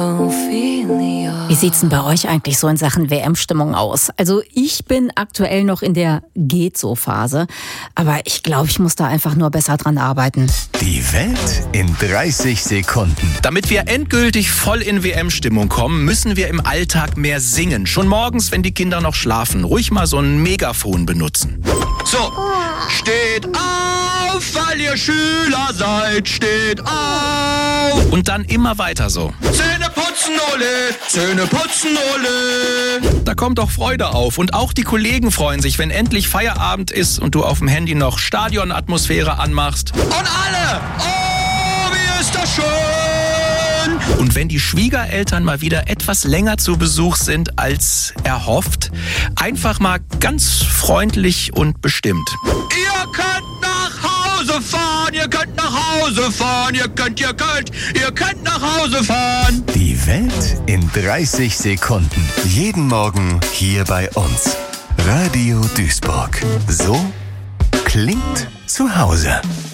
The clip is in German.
Wie sieht's denn bei euch eigentlich so in Sachen WM-Stimmung aus? Also ich bin aktuell noch in der Geht-so-Phase, aber ich glaube, ich muss da einfach nur besser dran arbeiten. Die Welt in 30 Sekunden. Damit wir endgültig voll in WM-Stimmung kommen, müssen wir im Alltag mehr singen. Schon morgens, wenn die Kinder noch schlafen, ruhig mal so ein Megafon benutzen. So, steht auf, weil ihr Schüler seid, steht auf. Und dann immer weiter so. Zähne putzen, Ole, Zähne putzen, Ole. Da kommt doch Freude auf. Und auch die Kollegen freuen sich, wenn endlich Feierabend ist und du auf dem Handy noch Stadionatmosphäre anmachst. Und alle, oh, wie ist das schön. Und wenn die Schwiegereltern mal wieder etwas länger zu Besuch sind als erhofft, einfach mal ganz freundlich und bestimmt. Ihr könnt nach Hause fahren, ihr könnt nach Hause fahren, ihr könnt nach Hause fahren. Die Welt in 30 Sekunden. Jeden Morgen hier bei uns. Radio Duisburg. So klingt zu Hause.